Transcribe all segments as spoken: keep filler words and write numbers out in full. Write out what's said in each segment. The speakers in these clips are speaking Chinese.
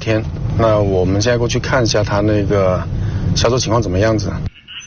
天。那我们现在过去看一下它那个销售情况怎么样子。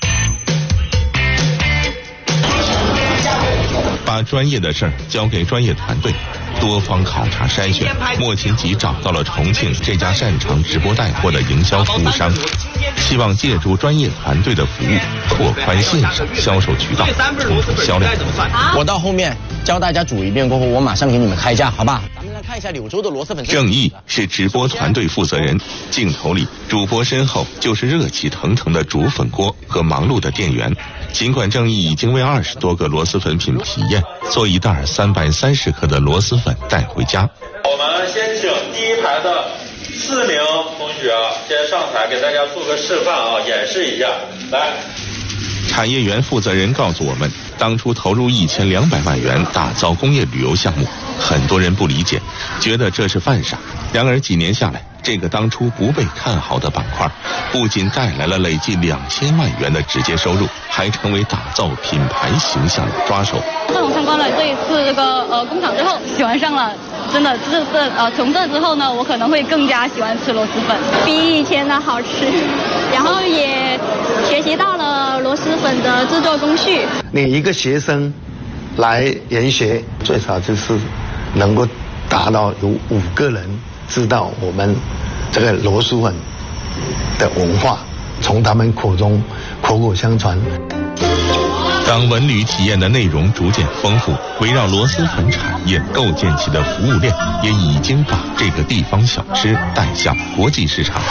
把专业的事儿交给专业团队，多方考察筛选，莫秦吉找到了重庆这家擅长直播带货的营销服务商，希望借助专业团队的服务，拓宽线上销售渠道，冲出销量。 我到后面教大家煮一遍过后，我马上给你们开价，好吧？咱们来看一下柳州的螺蛳粉。 郑毅是直播团队负责人，镜头里主播身后就是热气腾腾的煮粉锅和忙碌的店员。尽管郑毅已经为二十多个螺蛳粉品体验，做一袋三百三十克的螺蛳粉带回家。 我们先请第一排的四名同学先上台给大家做个示范啊，演示一下。来， 产业园负责人告诉我们，当初投入一千两百万元打造工业旅游项目，很多人不理解，觉得这是犯傻。然而几年下来，这个当初不被看好的板块，不仅带来了累计两千万元的直接收入，还成为打造品牌形象的抓手。 自从参观了这一次这个呃工厂之后，喜欢上了。真的，这这呃从这之后呢，我可能会更加喜欢吃螺蛳粉，比以前的好吃。然后也学习到了螺蛳粉的制作工序。 你一个学生来研学，最少就是能够达到有五个人知道我们这个螺蛳粉的文化，从他们口中口口相传。 当文旅体验的内容逐渐丰富，围绕螺蛳粉产业构建起的服务链，也已经把这个地方小吃带向国际市场。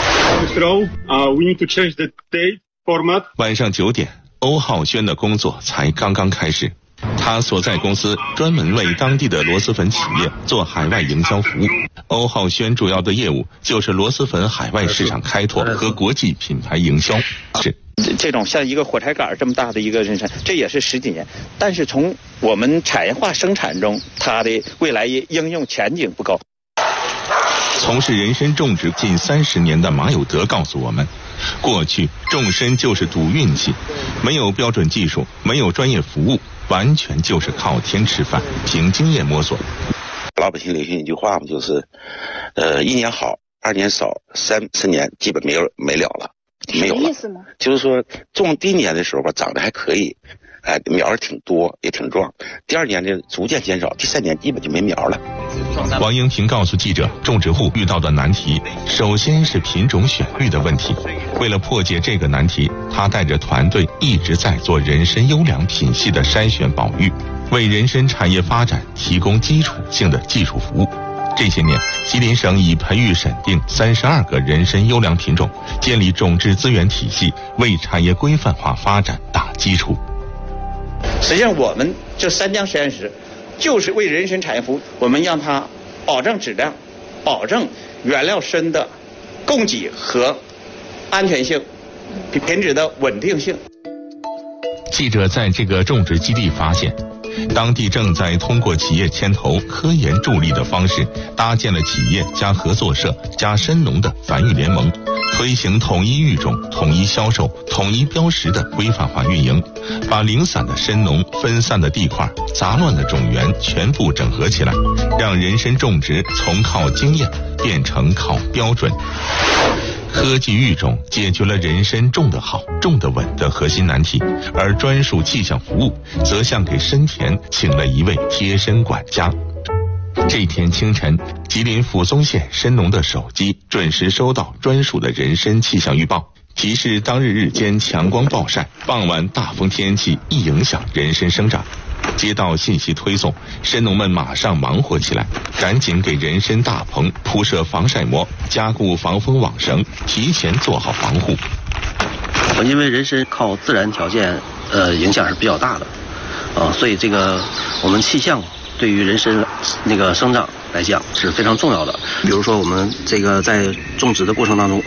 晚上九点，欧浩轩的工作才刚刚开始。他所在公司专门为当地的螺蛳粉企业做海外营销服务。欧浩轩主要的业务就是螺蛳粉海外市场开拓和国际品牌营销。是这种像一个火柴杆这么大的一个人参，这也是十几年，但是从我们产业化生产中，它的未来应用前景不高。 从事人参种植近三十年的马有德告诉我们，过去种参就是赌运气，没有标准技术，没有专业服务，完全就是靠天吃饭，凭经验摸索。 老百姓流行一句话嘛，就是呃一年好，二年少，三四年基本没有没了了，没有了。 意思呢？ 就是说种第一年的时候吧，长得还可以，哎、呃，苗儿挺多，也挺壮。第二年呢逐渐减少，第三年基本就没苗了。 王英平告诉记者，种植户遇到的难题，首先是品种选育的问题。为了破解这个难题，他带着团队一直在做人参优良品系的筛选保育，为人参产业发展提供基础性的技术服务。这些年，吉林省已培育审定三十二个人参优良品种，建立种质资源体系，为产业规范化发展打基础。 实际上，我们这三江实验室就是为人参产业服务，我们让它保证质量，保证原料参的供给和安全性、品质的稳定性。 记者在这个种植基地发现，当地正在通过企业牵头、科研助力的方式，搭建了企业加合作社加参农的繁育联盟，推行统一育种、统一销售、统一标识的规范化运营，把零散的参农、分散的地块、杂乱的种源全部整合起来，让人参种植从靠经验变成靠标准。科技育种解决了人参种得好、种得稳的核心难题，而专属气象服务则像给参田请了一位贴身管家。这天清晨，吉林抚松县参农的手机准时收到专属的人参气象预报，提示当日日间强光暴晒，傍晚大风天气易影响人参生长。接到信息推送，参农们马上忙活起来，赶紧给人参大棚铺设防晒膜，加固防风网绳，提前做好防护。 因为人参靠自然条件，呃，影响是比较大的，呃，所以这个我们气象对于人参那个生长来讲是非常重要的。比如说我们这个在种植的过程当中，